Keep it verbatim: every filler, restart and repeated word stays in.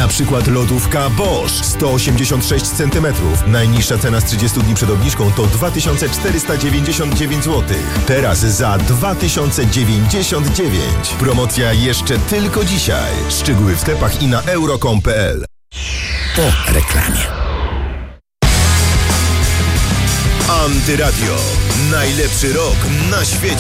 Na przykład lodówka Bosch sto osiemdziesiąt sześć centymetrów. Najniższa cena z trzydziestu dni przed obniżką to dwa tysiące czterysta dziewięćdziesiąt dziewięć złotych. Teraz za dwa tysiące dziewięćdziesiąt dziewięć. Promocja jeszcze tylko dzisiaj. Szczegóły w sklepach i na euro kropka com kropka p l. Po reklamie. Antyradio. Najlepszy rok na świecie.